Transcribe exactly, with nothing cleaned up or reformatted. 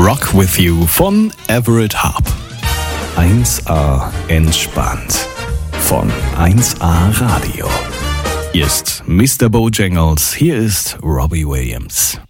Rock With You von Everett Harp. eins A entspannt von eins A Radio. Hier ist Mister Bojangles, hier ist Robbie Williams.